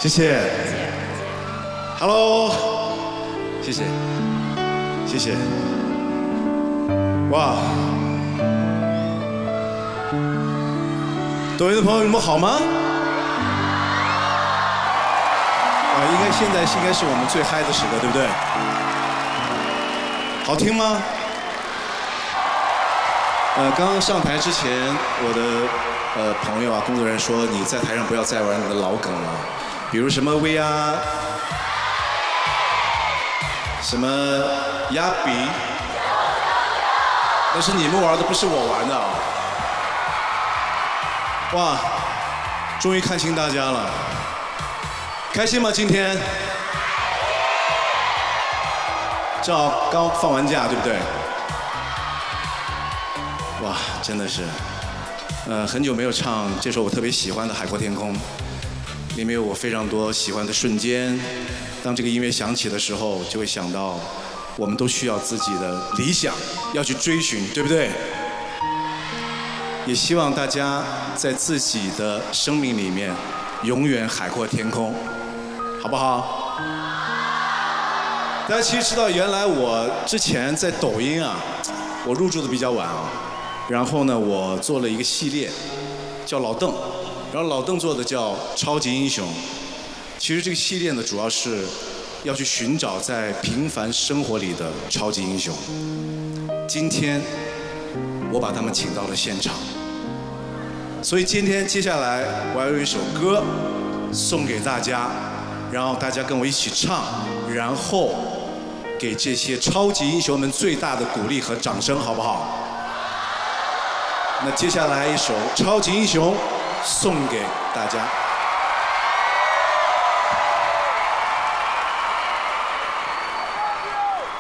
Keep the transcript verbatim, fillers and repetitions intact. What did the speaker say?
谢谢。Hello， 谢谢，谢谢。哇，抖音的朋友，你们好吗？啊，应该现在应该是我们最嗨的时刻，对不对？好听吗？呃，刚刚上台之前，我的呃朋友啊，工作人员说你在台上不要再玩你的老梗了，比如什么 V R， 什么压笔，那是你们玩的，不是我玩的啊。哇，终于看清大家了，开心吗？今天？正好刚放完假，对不对？哇，真的是，呃，很久没有唱这首我特别喜欢的《海阔天空》，里面有我非常多喜欢的瞬间。当这个音乐响起的时候，就会想到，我们都需要自己的理想，要去追寻，对不对？也希望大家在自己的生命里面，永远海阔天空，好不好？大家其实知道，原来我之前在抖音啊，我入驻的比较晚啊。然后呢，我做了一个系列，叫老邓，然后老邓做的叫超级英雄。其实这个系列呢，主要是要去寻找在平凡生活里的超级英雄。今天我把他们请到了现场，所以今天接下来我要有一首歌送给大家，然后大家跟我一起唱，然后给这些超级英雄们最大的鼓励和掌声，好不好？那接下来一首《超级英雄》送给大家。